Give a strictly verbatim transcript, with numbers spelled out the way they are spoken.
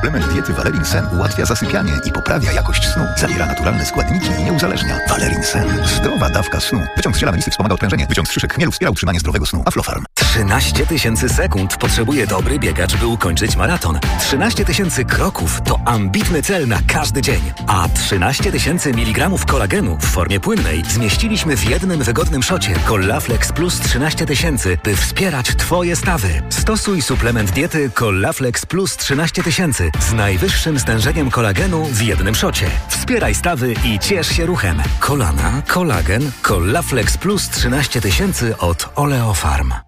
Suplement diety Valerin Sen ułatwia zasypianie i poprawia jakość snu. Zawiera naturalne składniki i nie uzależnia. Valerin Sen. Zdrowa dawka snu. Wyciąg z ziela melisy wspomaga odprężenie. Wyciąg z szyszek chmielu wspiera utrzymanie zdrowego snu. Aflofarm. trzynaście tysięcy sekund potrzebuje dobry biegacz, by ukończyć maraton. trzynaście tysięcy kroków to ambitny cel na każdy dzień. A trzynaście tysięcy miligramów kolagenu w formie płynnej zmieściliśmy w jednym wygodnym szocie Collaflex Plus trzynaście tysięcy, by wspierać Twoje stawy. Stosuj suplement diety Collaflex Plus trzynaście tysięcy z najwyższym stężeniem kolagenu w jednym szocie. Wspieraj stawy i ciesz się ruchem. Kolana, kolagen, Collaflex Plus trzynaście tysięcy od Oleofarm.